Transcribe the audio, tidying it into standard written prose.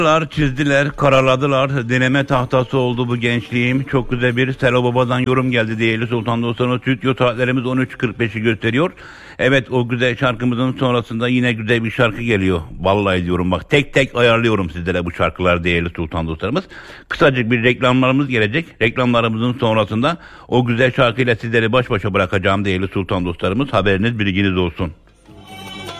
Çizdiler, karaladılar. Deneme tahtası oldu bu gençliğim. Çok güzel bir Selo Baba'dan yorum geldi değerli Sultan dostlarım. Stüdyo saatlerimiz 13.45'i gösteriyor. Evet, o güzel şarkımızın sonrasında yine güzel bir şarkı geliyor. Vallahi diyorum bak, tek tek ayarlıyorum sizlere bu şarkılar değerli Sultan dostlarımız. Kısacık bir reklamlarımız gelecek. Reklamlarımızın sonrasında o güzel şarkıyla sizleri baş başa bırakacağım değerli Sultan dostlarımız. Haberiniz, bilginiz olsun.